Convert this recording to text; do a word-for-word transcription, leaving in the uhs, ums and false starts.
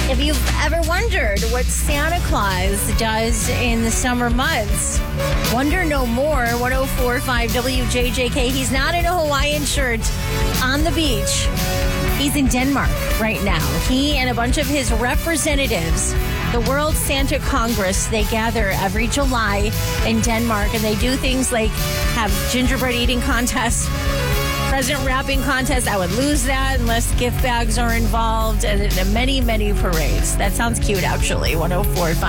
If you've ever wondered what Santa Claus does in the summer months, wonder no more. one oh four point five W J J K. He's not in a Hawaiian shirt on the beach. He's in Denmark right now. He and a bunch of his representatives, the World Santa Congress, they gather every July in Denmark, and they do things like have gingerbread eating contests, present wrapping contest. I would lose that unless gift bags are involved, and many, many parades. That sounds cute, actually. one oh four point five